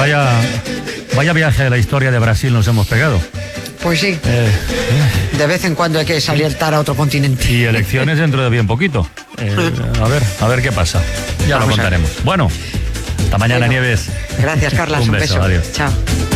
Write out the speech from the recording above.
Vaya viaje de la historia de Brasil nos hemos pegado. Pues sí. De vez en cuando hay que saltar a otro continente. Y elecciones dentro de bien poquito. A ver qué pasa. Ya lo contaremos. Bueno, hasta mañana, Nieves. Gracias, Carlas. Un beso. Adiós. Chao.